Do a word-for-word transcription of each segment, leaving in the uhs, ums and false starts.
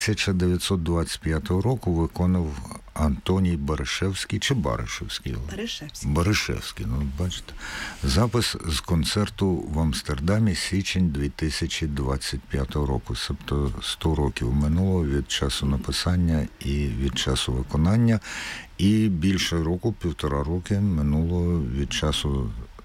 тисяча дев'ятсот двадцять п'ятого року виконав Антоній Баришевський чи Баришевський? Баришевський. Баришевський, ну бачите. Запис з концерту в Амстердамі січень дві тисячі двадцять п'ятого року. Тобто сто років минуло від часу написання і від часу виконання. І більше року, півтора роки минуло від часу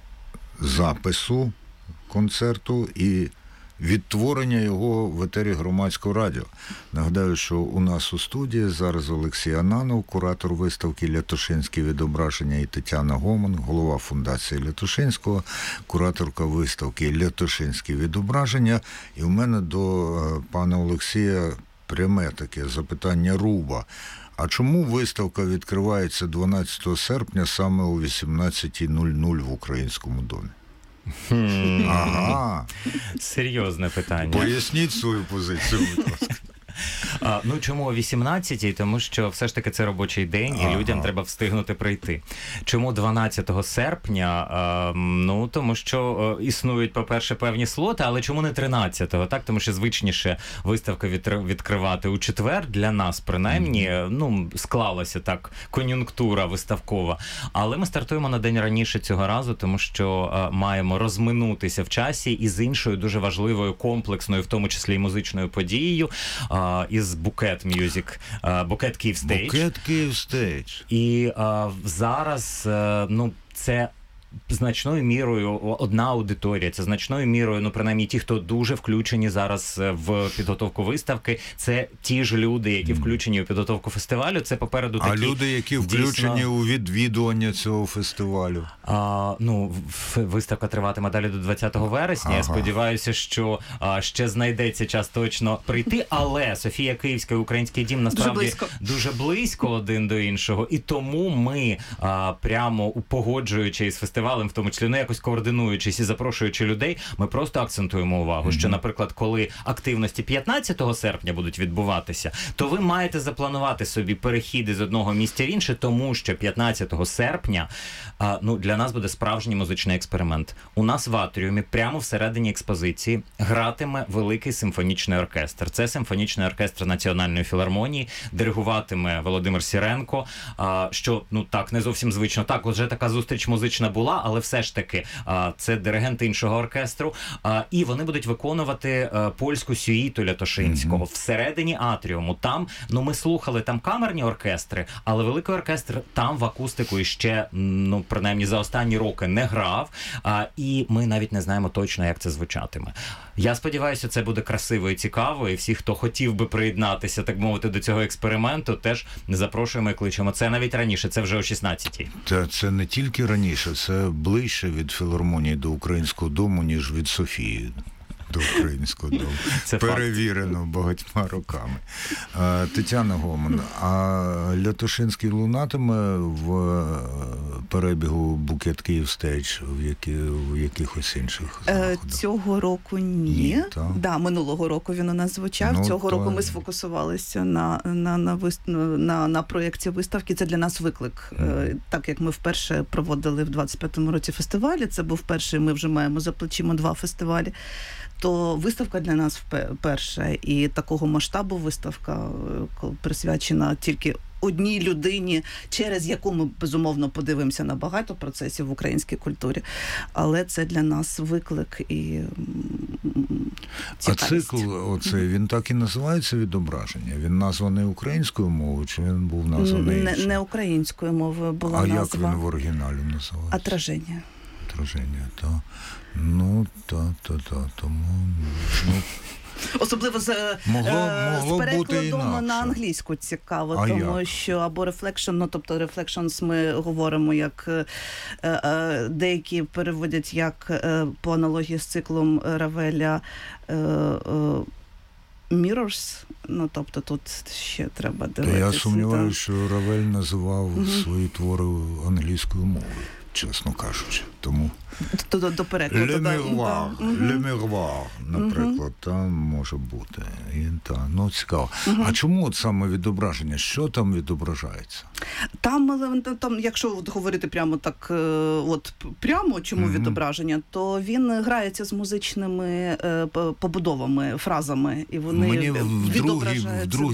запису концерту і відтворення його в етері Громадського радіо. Нагадаю, що у нас у студії зараз Олексій Ананов, куратор виставки «Лятошинські відображення», і Тетяна Гоман, голова фундації Лятошинського, кураторка виставки «Лятошинські відображення». І в мене до пана Олексія пряме таке запитання руба. А чому виставка відкривається дванадцятого серпня саме о вісімнадцятій нуль нуль в Українському домі? Hmm. Ага. Серйозне питання. Поясніть свою позицію, будь ласка. А, ну, чому о вісімнадцятій? Тому що все ж таки це робочий день, і ага. людям треба встигнути прийти. Чому дванадцятого серпня? А, ну, тому що а, існують, по-перше, певні слоти, але чому не тринадцятого? Так, тому що звичніше виставка від, відкривати у четвер, для нас, принаймні, mm-hmm. ну, склалася так кон'юнктура виставкова. Але ми стартуємо на день раніше цього разу, тому що а, маємо розминутися в часі із іншою дуже важливою, комплексною, в тому числі і музичною подією, а, із Букет Мюзик, Букет Київ Стейдж. Букет Київ Стейдж. І а, зараз, а, ну, це значною мірою одна аудиторія, це значною мірою, ну, принаймні ті, хто дуже включені зараз в підготовку виставки, це ті ж люди, які включені у підготовку фестивалю, це попереду такі... А люди, які включені дійсно... у відвідування цього фестивалю? А, ну, виставка триватиме далі до двадцятого вересня, ага. Я сподіваюся, що а, ще знайдеться час точно прийти, але Софія Київська і Український дім насправді дуже близько, дуже близько один до іншого, і тому ми а, прямо погоджуючи із фестивалем, в тому числі, ну, якось координуючись і запрошуючи людей, ми просто акцентуємо увагу, mm-hmm. що, наприклад, коли активності п'ятнадцятого серпня будуть відбуватися, то ви маєте запланувати собі перехіди з одного місця в інше, тому що п'ятнадцятого серпня, а, ну, для нас буде справжній музичний експеримент. У нас в атріумі, прямо всередині експозиції, гратиме великий симфонічний оркестр. Це симфонічний оркестр Національної філармонії, диригуватиме Володимир Сіренко, а, що, ну, так, не зовсім звично. Так, вже така зустріч музична була, але все ж таки а, це диригенти іншого оркестру, а, і вони будуть виконувати а, польську сюїту Лятошинського mm-hmm. всередині атріуму. Там, ну, ми слухали там камерні оркестри, але великий оркестр там в акустику іще, ну, принаймні за останні роки не грав, а, і ми навіть не знаємо точно, як це звучатиме. Я сподіваюся, це буде красиво і цікаво, і всі, хто хотів би приєднатися, так мовити, до цього експерименту, теж запрошуємо і кличемо. Це навіть раніше, це вже о шістнадцятій. Та це не тільки раніше, це ближче від філармонії до Українського дому, ніж від Софії до Українського дому. Це перевірено факт. Багатьма роками. А, Тетяна Гоман, а Лятошинський лунатиме в перебігу Букет Київ Стейдж в, які, в якихось інших заходах? Цього року ні. ні да, минулого року він у нас звучав. Ну, Цього то... року ми сфокусувалися на, на, на, на, на проєкті виставки. Це для нас виклик. Mm. Так як ми вперше проводили в двадцять п'ятому році фестивалі, це був перший, ми вже маємо за плечима два фестивалі, то виставка для нас перша, і такого масштабу виставка присвячена тільки одній людині, через яку ми, безумовно, подивимося на багато процесів в українській культурі. Але це для нас виклик і цікавість. А цикл оцей, він так і називається «Відображення»? Він названий українською мовою, чи він був названий не, іншою? Не українською мовою була а назва. А як він в оригіналі називається? «Отраження». «Отраження», так. Ну, та, та, та, тому... Ну... Особливо з, могло, е, могло з перекладом на англійську цікаво, а тому як? що або reflection, ну, тобто reflections ми говоримо як е, е, деякі переводять як е, по аналогії з циклом Равеля е, е, Mirrors, ну, тобто тут ще треба дивитися. Я сумніваюся, що Равель називав mm-hmm. свої твори англійською мовою, чесно кажучи, тому... До, до, до перекладу. Le Miroir, Le Miroir, наприклад, там може бути. І, та, ну, цікаво. Uh-huh. А чому от саме відображення? Що там відображається? Там, там якщо от говорити прямо так, от прямо, чому uh-huh. відображення, то він грається з музичними побудовами, фразами, і вони Мені в відображаються. другій